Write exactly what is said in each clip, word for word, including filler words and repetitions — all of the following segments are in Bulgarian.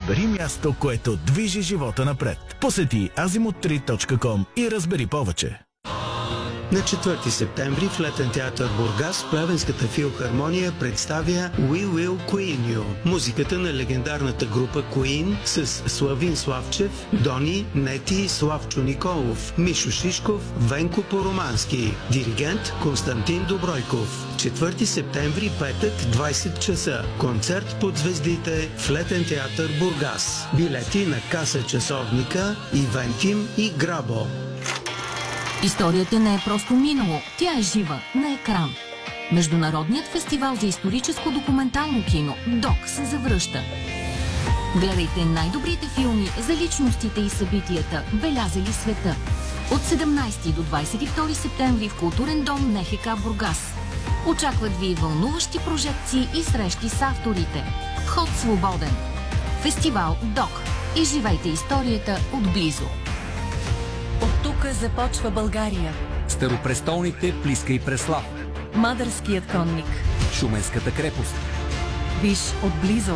Избери място, което движи живота напред. Посети азимут три точка ком и разбери повече. На четвърти септември в Летен театър Бургас Плевенската филхармония представя We Will Queen You. Музиката на легендарната група Queen с Славин Славчев, Дони, Нети, Славчо Николов, Мишо Шишков, Венко Поромански. Диригент Константин Добройков. четвърти септември, петък, двайсет часа. Концерт под звездите в Летен театър Бургас. Билети на каса часовника, Ивентим и Грабо. Историята не е просто минало, тя е жива, на екран. Международният фестивал за историческо документално кино ДОК се завръща. Гледайте най-добрите филми за личностите и събитията, белязали света. От седемнайсети до двайсет и втори септември в Културен дом НХК Бургас. Очакват ви вълнуващи прожекции и срещи с авторите. Вход свободен. Фестивал ДОК. Изживайте историята отблизо. От тук започва България. Старопрестолните Плиска и Преслав. Мадърският конник. Шуменската крепост. Виж отблизо.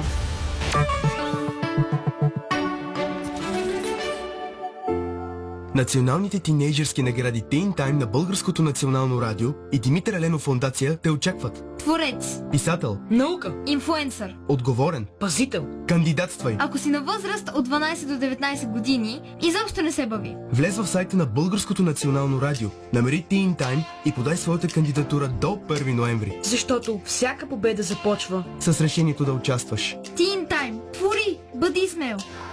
Националните тинейджърски награди Teen Time на Българското национално радио и Димитър Еленов фондация те очакват. Творец, писател, наука, инфлуенсър, отговорен, пазител. Кандидатствай. Ако си на възраст от дванайсет до деветнайсет години, изобщо не се бави. Влез в сайта на Българското национално радио, намери Teen Time и подай своята кандидатура до първи ноември. Защото всяка победа започва с решението да участваш. Teen Time. Твори! Бъди смел!